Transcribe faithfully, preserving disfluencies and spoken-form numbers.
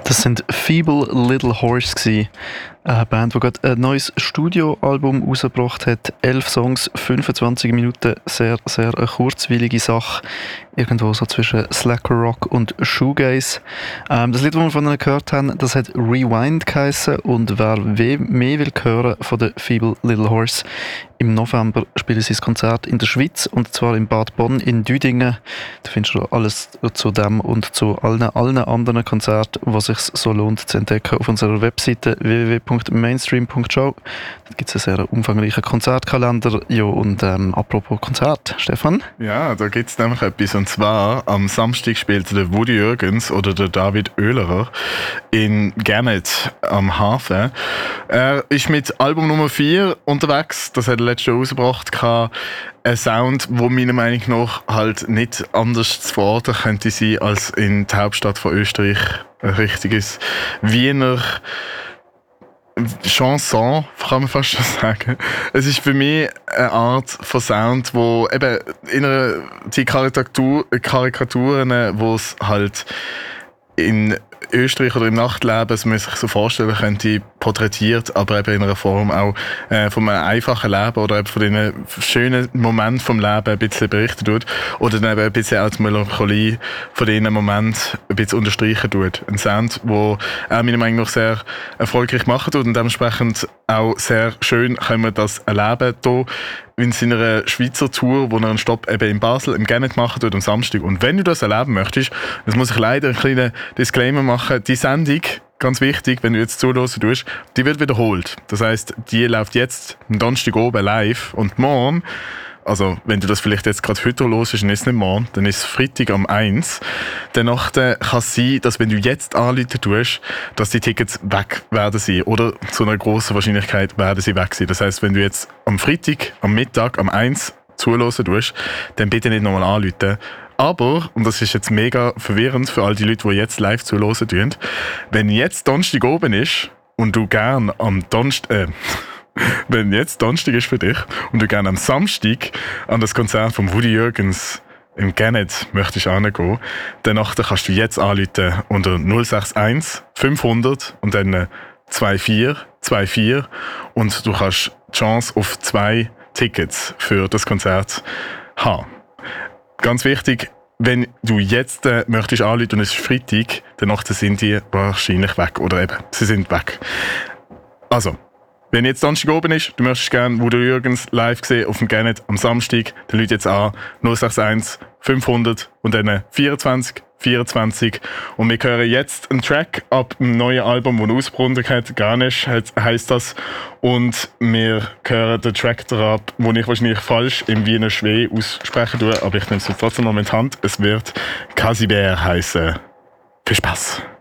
Das sind Feeble Little Horse gewesen. Eine Band, die gerade ein neues Studioalbum rausgebracht hat. Elf Songs, fünfundzwanzig Minuten, sehr, sehr eine kurzweilige Sache. Irgendwo so zwischen Slacker Rock und Shoegaze. Ähm, das Lied, das wir von ihnen gehört haben, das hat Rewind geheissen. Und wer we- mehr will hören von den Feeble Little Horse, im November spielen sie das Konzert in der Schweiz, und zwar in Bad Bonn in Düdingen. Da findest du alles zu dem und zu allen, allen anderen Konzerten, was sich so lohnt zu entdecken, auf unserer Webseite w w w punkt mainstream punkt show. Da gibt es einen sehr umfangreichen Konzertkalender. Ja, und ähm, apropos Konzert, Stefan? Ja, da gibt es nämlich etwas. Und zwar am Samstag spielt der Woody Jürgens oder der David Oehlerer in Gannett am Hafen. Er ist mit Album Nummer vier unterwegs. Das hat er letztes Jahr rausgebracht. Ein Sound, der meiner Meinung nach halt nicht anders zu verorten könnte sein als in der Hauptstadt von Österreich. Ein richtiges Wiener Chanson, kann man fast schon sagen. Es ist für mich eine Art von Sound, wo eben in einer, die Karikatur, Karikaturen, wo es halt in Österreich oder im Nachtleben, das man sich so vorstellen könnte, porträtiert, aber eben in einer Form auch äh, von einem einfachen Leben oder eben von den schönen Momenten vom Leben ein bisschen berichten tut oder dann eben ein bisschen als Melancholie von diesen Momenten ein bisschen unterstreichen tut. Ein Sound, der auch meiner Meinung nach sehr erfolgreich machen tut und dementsprechend auch sehr schön können wir das erleben hier in seiner Schweizer Tour, wo er einen Stopp eben in Basel im Gannett machen tut am Samstag. Und wenn du das erleben möchtest, das muss ich leider einen kleinen Disclaimer machen, die Sendung, ganz wichtig, wenn du jetzt zuhören tust, die wird wiederholt. Das heisst, die läuft jetzt am Donnerstag oben live und morgen, also wenn du das vielleicht jetzt gerade heute hörst, dann ist es nicht morgen, dann ist es Freitag am eins. Danach kann es sein, dass wenn du jetzt anrufen tust, dass die Tickets weg werden sein. Oder zu einer grossen Wahrscheinlichkeit werden sie weg sein. Das heisst, wenn du jetzt am Freitag, am Mittag, am eins zuhören tust, dann bitte nicht nochmal anrufen. Aber, und das ist jetzt mega verwirrend für all die Leute, die jetzt live zuhören tun, wenn jetzt Donnerstag oben ist und du gern am Donnerstag, äh, wenn jetzt Donnerstag ist für dich und du gerne am Samstag an das Konzert von Woody Jürgens im Gannett möchtest hingehen, dann kannst du jetzt anrufen unter null sechs eins fünfhundert und dann zwei vier zwei vier und du kannst die Chance auf zwei Tickets für das Konzert haben. Ganz wichtig, wenn du jetzt äh, möchtest anrufen und es ist Freitag, dann sind die wahrscheinlich weg. Oder eben, sie sind weg. Also, wenn jetzt Donnerstag oben ist, du möchtest gerne Woody Jürgens live sehen auf dem Gannett am Samstag, dann rufe jetzt an null sechs eins fünfhundert und dann vierundzwanzig vierundzwanzig. Und wir hören jetzt einen Track ab dem neuen Album, das ausgebracht hat, Garnish heisst das. Und wir hören den Track ab, den ich wahrscheinlich falsch im Wiener Schwee aussprechen tue, aber ich nehme es trotzdem noch in die Hand. Es wird Casiber heißen. Viel Spaß!